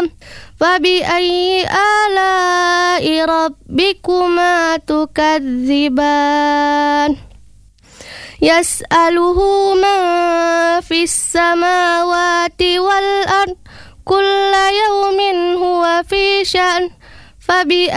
فبأي آلاء ربكما تكذبان يسأله من في السماوات والأرض كل يوم هو في شأن